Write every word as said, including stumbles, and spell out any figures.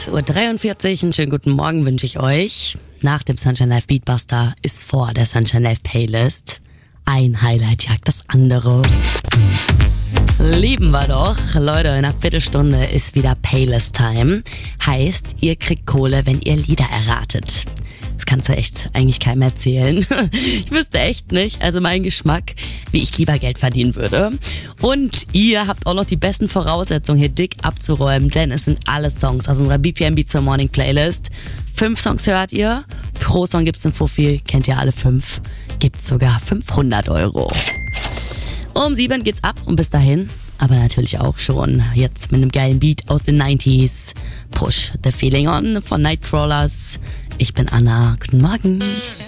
sechs Uhr dreiundvierzig, einen schönen guten Morgen wünsche ich euch. Nach dem Sunshine Live Beatbuster ist vor der Sunshine Live Playlist. Ein Highlight jagt das andere. Lieben wir doch. Leute, in einer Viertelstunde ist wieder Playlist-Time. Heißt, ihr kriegt Kohle, wenn ihr Lieder erratet. Das kannst du echt eigentlich keinem erzählen. Ich wüsste echt nicht, also mein Geschmack, wie ich lieber Geld verdienen würde. Und ihr habt auch noch die besten Voraussetzungen, hier dick abzuräumen, denn es sind alle Songs aus unserer B P M Beats for Morning Playlist. Fünf Songs hört ihr, pro Song gibt's einen Fuffi, kennt ihr alle fünf, gibt's sogar fünfhundert Euro. Um sieben geht's ab und bis dahin, aber natürlich auch schon jetzt mit einem geilen Beat aus den neunziger. Push the Feeling On von Nightcrawlers. Ich bin Anna, guten Morgen.